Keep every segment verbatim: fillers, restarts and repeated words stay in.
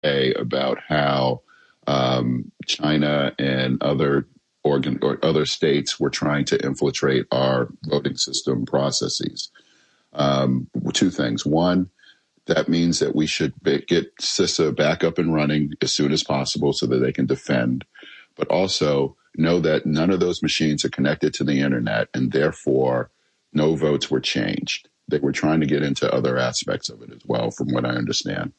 about how um, China and other organ or other states were trying to infiltrate our voting system processes. Um, two things. One, that means that we should get CISA back up and running as soon as possible so that they can defend, but also know that none of those machines are connected to the internet, and therefore no votes were changed. They were trying to get into other aspects of it as well, from what I understand.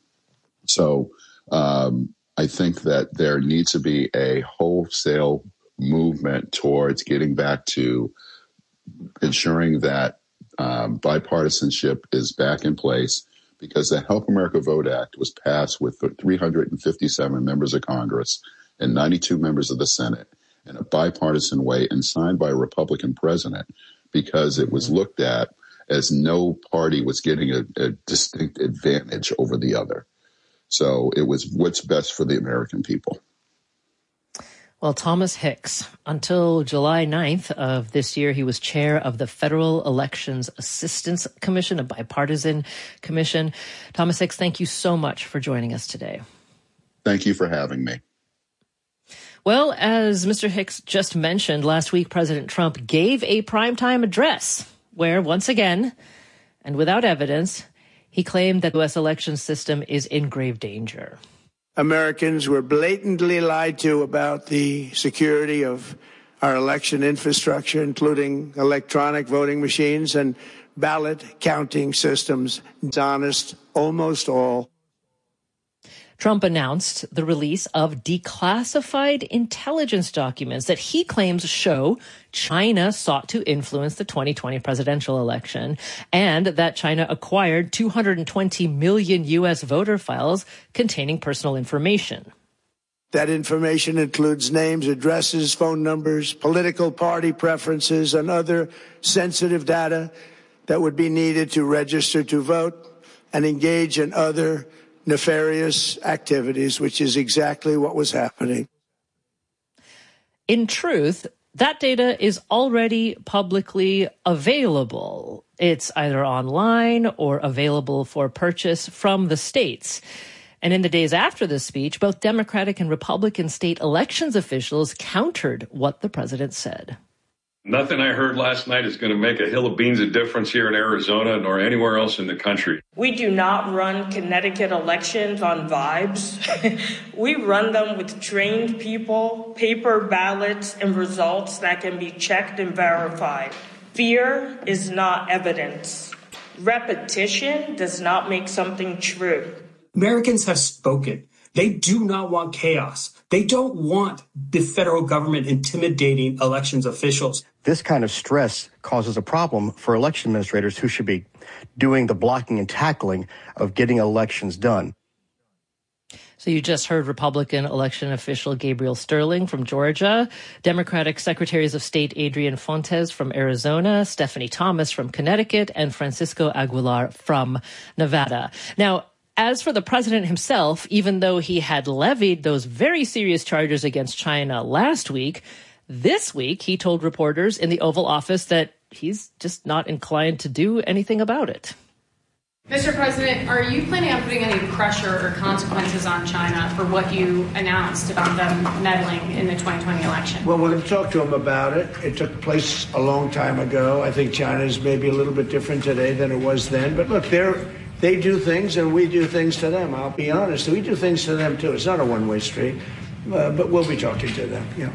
So um, I think that there needs to be a wholesale movement towards getting back to ensuring that um, bipartisanship is back in place, because the Help America Vote Act was passed with three hundred fifty-seven members of Congress and ninety-two members of the Senate in a bipartisan way and signed by a Republican president, because it was looked at as no party was getting a, a distinct advantage over the other. So it was what's best for the American people. Well, Thomas Hicks, until July ninth of this year, he was chair of the Federal Elections Assistance Commission, a bipartisan commission. Thomas Hicks, thank you so much for joining us today. Thank you for having me. Well, as Mister Hicks just mentioned, last week, President Trump gave a primetime address where, once again, and without evidence, he claimed that the U S election system is in grave danger. Americans were blatantly lied to about the security of our election infrastructure, including electronic voting machines and ballot counting systems. It's honest, almost all. Trump announced the release of declassified intelligence documents that he claims show China sought to influence the twenty twenty presidential election, and that China acquired two hundred twenty million U S voter files containing personal information. That information includes names, addresses, phone numbers, political party preferences, and other sensitive data that would be needed to register to vote and engage in other nefarious activities, which is exactly what was happening. In truth, that data is already publicly available. It's either online or available for purchase from the states. And in the days after this speech, both Democratic and Republican state elections officials countered what the president said. Nothing I heard last night is going to make a hill of beans of difference here in Arizona nor anywhere else in the country. We do not run Connecticut elections on vibes. We run them with trained people, paper ballots, and results that can be checked and verified. Fear is not evidence. Repetition does not make something true. Americans have spoken. They do not want chaos. They don't want the federal government intimidating elections officials. This kind of stress causes a problem for election administrators who should be doing the blocking and tackling of getting elections done. So you just heard Republican election official Gabriel Sterling from Georgia, Democratic Secretaries of State Adrian Fontes from Arizona, Stephanie Thomas from Connecticut, and Francisco Aguilar from Nevada. Now, as for the president himself, even though he had levied those very serious charges against China last week, this week he told reporters in the Oval Office that he's just not inclined to do anything about it. Mister President, are you planning on putting any pressure or consequences on China for what you announced about them meddling in the twenty twenty election? Well, we're going to talk to them about it. It took place a long time ago. I think China is maybe a little bit different today than it was then. But look, they're... They do things and we do things to them. I'll be honest. We do things to them, too. It's not a one-way street, uh, but we'll be talking to them. Yeah.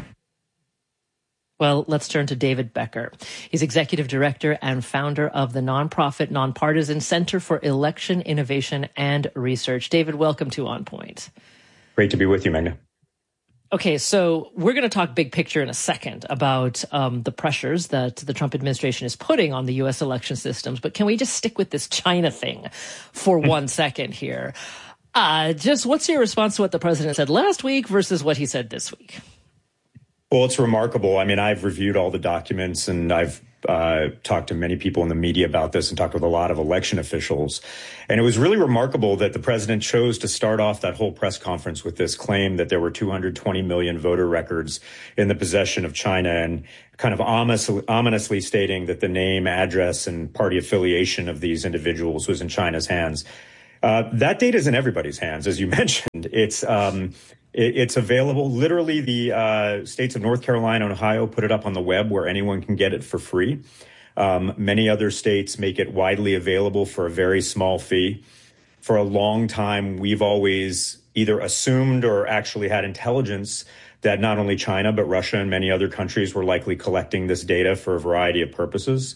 Well, let's turn to David Becker. He's executive director and founder of the nonprofit, nonpartisan Center for Election Innovation and Research. David, welcome to On Point. Great to be with you, Magna. Okay, so we're going to talk big picture in a second about um, the pressures that the Trump administration is putting on the U S election systems. But can we just stick with this China thing for one second here? Uh, just what's your response to what the president said last week versus what he said this week? Well, it's remarkable. I mean, I've reviewed all the documents and I've uh, talked to many people in the media about this and talked with a lot of election officials. And it was really remarkable that the president chose to start off that whole press conference with this claim that there were two hundred twenty million voter records in the possession of China, and kind of ominously, ominously stating that the name, address, and party affiliation of these individuals was in China's hands. Uh, that data is in everybody's hands, as you mentioned. It's um, it, it's available. Literally, the uh, states of North Carolina and Ohio put it up on the web where anyone can get it for free. Um, many other states make it widely available for a very small fee. For a long time, we've always either assumed or actually had intelligence that not only China, but Russia and many other countries were likely collecting this data for a variety of purposes.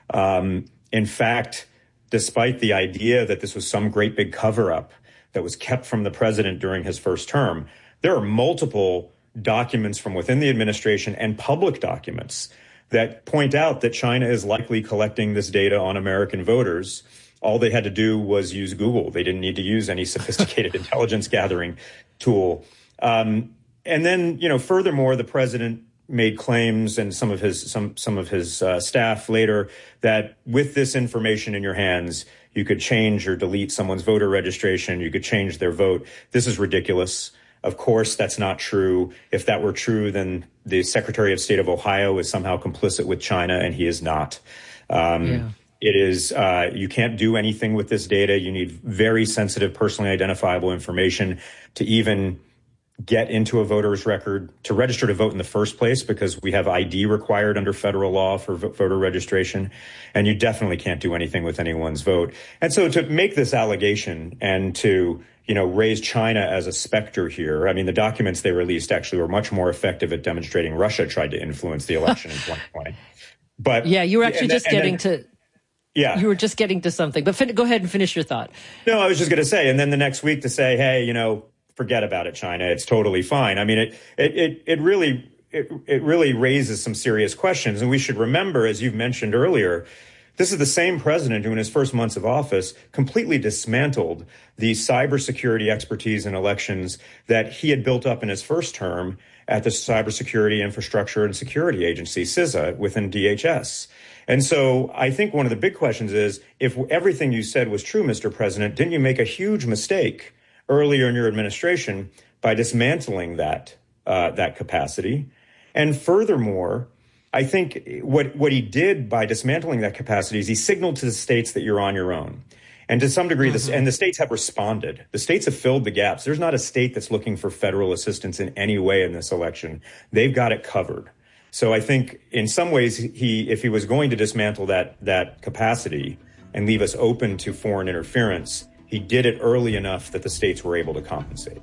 Um, in fact, despite the idea that this was some great big cover-up that was kept from the president during his first term, there are multiple documents from within the administration and public documents that point out that China is likely collecting this data on American voters. All they had to do was use Google. They didn't need to use any sophisticated intelligence gathering tool. Um, and then, you know, furthermore, the president made claims, and some of his some some of his uh, staff later, that with this information in your hands, you could change or delete someone's voter registration. You could change their vote. This is ridiculous. Of course, that's not true. If that were true, then the Secretary of State of Ohio is somehow complicit with China, and he is not. Um, yeah. It is, uh, you can't do anything with this data. You need very sensitive, personally identifiable information to even get into a voter's record, to register to vote in the first place, because we have I D required under federal law for voter registration. And you definitely can't do anything with anyone's vote. And so to make this allegation and to, you know, raise China as a specter here, I mean, the documents they released actually were much more effective at demonstrating Russia tried to influence the election in twenty twenty. But yeah, you were actually just then, getting then, to... Yeah. You were just getting to something, but fin- go ahead and finish your thought. No, I was just going to say, and then the next week to say, hey, you know, forget about it, China. It's totally fine. I mean, it it it, it really it, it really raises some serious questions. And we should remember, as you've mentioned earlier, this is the same president who in his first months of office completely dismantled the cybersecurity expertise in elections that he had built up in his first term at the Cybersecurity Infrastructure and Security Agency, C I S A, within D H S. And so I think one of the big questions is, if everything you said was true, Mister President, didn't you make a huge mistake earlier in your administration by dismantling that uh, that capacity? And furthermore, I think what what he did by dismantling that capacity is he signaled to the states that you're on your own. And to some degree, mm-hmm. this, and the states have responded. The states have filled the gaps. There's not a state that's looking for federal assistance in any way in this election. They've got it covered. So I think in some ways, he, if he was going to dismantle that that capacity and leave us open to foreign interference, he did it early enough that the states were able to compensate.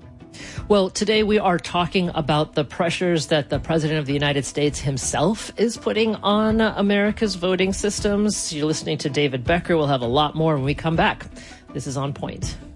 Well, today we are talking about the pressures that the President of the United States himself is putting on America's voting systems. You're listening to David Becker. We'll have a lot more when we come back. This is On Point.